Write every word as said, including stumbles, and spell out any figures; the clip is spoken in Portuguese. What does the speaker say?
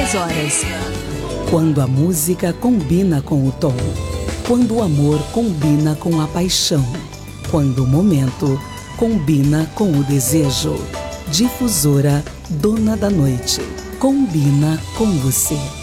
duas horas. Quando a música combina com o tom. Quando o amor combina com a paixão. Quando o momento combina com o desejo. Difusora Dona da Noite. Combina com você.